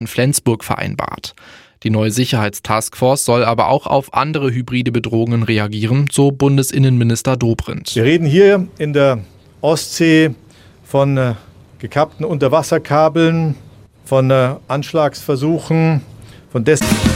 in Flensburg vereinbart. Die neue Sicherheitstaskforce soll aber auch auf andere hybride Bedrohungen reagieren, so Bundesinnenminister Dobrindt. Wir reden hier in der Ostsee von gekappten Unterwasserkabeln, von Anschlagsversuchen, von